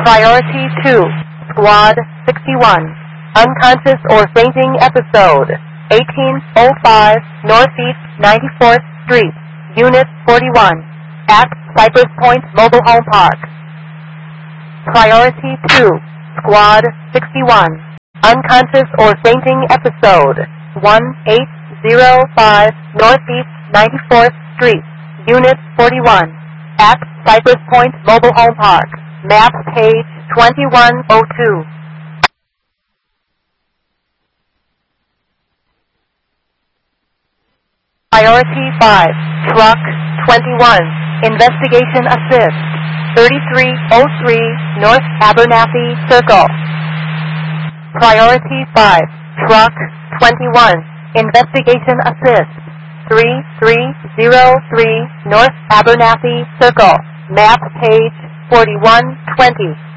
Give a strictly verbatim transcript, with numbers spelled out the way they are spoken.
Priority two, Squad sixty-one. Unconscious or fainting episode. eighteen oh five Northeast ninety-fourth Street, Unit forty-one. At Cypress Point Mobile Home Park. Priority two, Squad sixty-one. Unconscious or fainting episode. eighteen oh five Northeast ninety-fourth Street, Unit forty-one. At Cypress Point Mobile Home Park. Map page twenty-one oh two. Priority five, Truck twenty-one. Investigation Assist. thirty-three oh three North Abernathy Circle. Priority five, Truck twenty-one. Investigation Assist. thirty-three oh three North Abernathy Circle. Map page forty-one twenty.